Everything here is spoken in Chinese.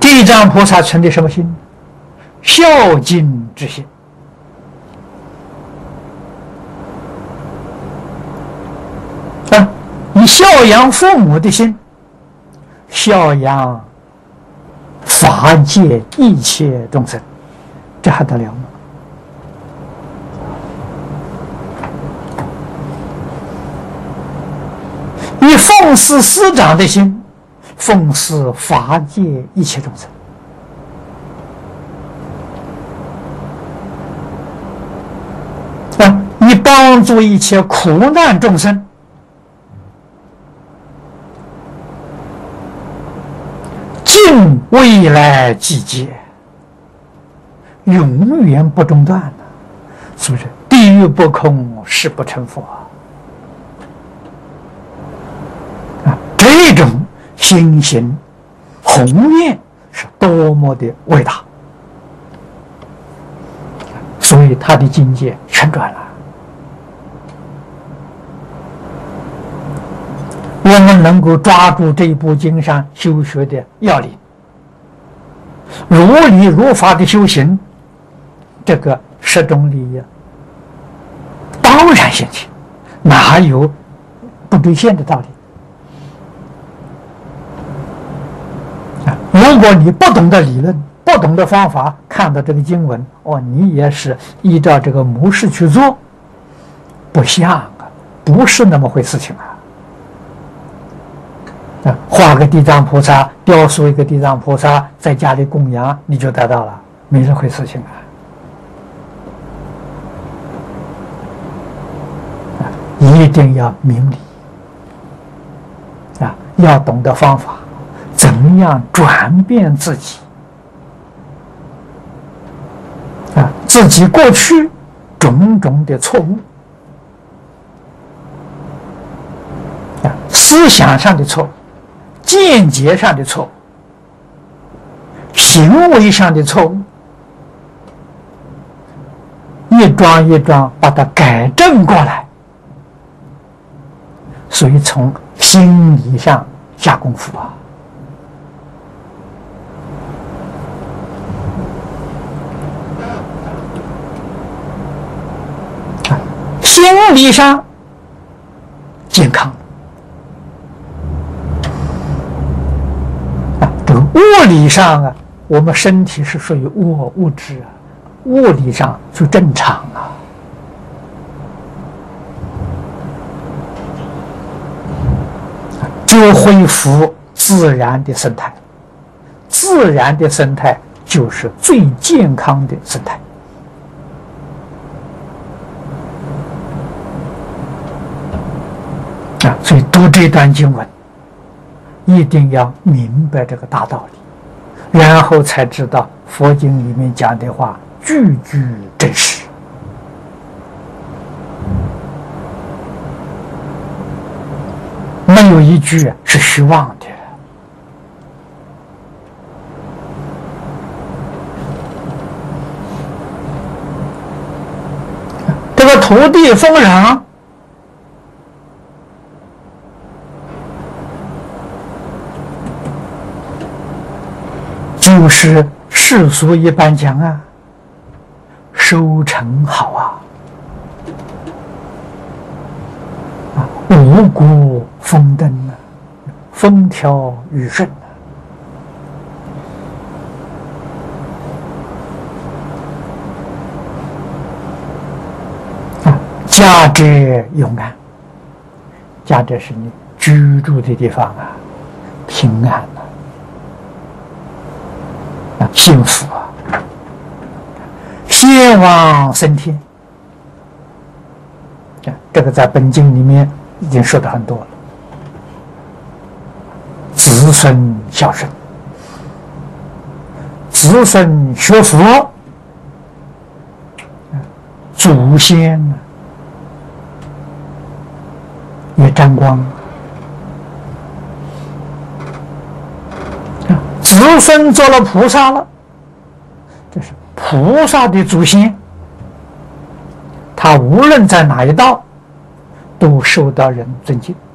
地藏菩萨存的什么心？孝敬之心。以孝养父母的心，孝养法界一切众生，这还得了吗？以奉事师长的心，奉事法界一切众生。以帮助一切苦难众生，尽未来季节，永远不中断的，是不是？地狱不空，誓不成佛啊！这种心行宏愿是多么的伟大，所以他的境界全转了。我们能够抓住这部经上修学的要领，如理如法的修行，这个十种理呀，当然现前，哪有不兑现的道理？如果你不懂得理论，不懂得方法，看到这个经文，你也是依照这个模式去做，不像啊，不是那么回事情啊。画个地藏菩萨，雕塑一个地藏菩萨，在家里供养，你就得到了，没这回事情啊！一定要明理啊，要懂得方法，怎样转变自己啊，自己过去种种的错误啊，思想上的错误，见解上的错误，行为上的错误，一桩一桩把它改正过来，所以从心理上下功夫啊。心理上健康。物理上啊，我们身体是属于物质啊，物理上就正常啊。就恢复自然的生态，自然的生态就是最健康的生态。所以读这段经文，一定要明白这个大道理，然后才知道佛经里面讲的话句句真实。没有一句是虚妄的。这个土地丰穰，就是世俗一般讲啊，收成好五谷丰登啊，风调雨顺家者永安，家者是你居住的地方啊，平安幸福先往升天，这个在本经里面已经说的很多了。子孙孝顺，子孙学佛，祖先也沾光，子孙做了菩萨了，这是菩萨的祖先，他无论在哪一道都受到人尊敬。